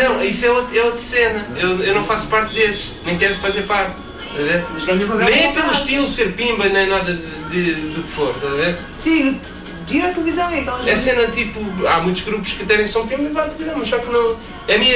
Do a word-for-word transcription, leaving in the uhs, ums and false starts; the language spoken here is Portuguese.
Não, isso é outra, é outra cena. Eu, eu não faço parte desses, nem quero fazer parte. Nem é pelo estilo ser pimba, nem nada de, de, do que for, estás a ver? Sim, ir à televisão e aquelas É cena tipo, há muitos grupos que terem som pimba e vão à televisão, mas só que não. A minha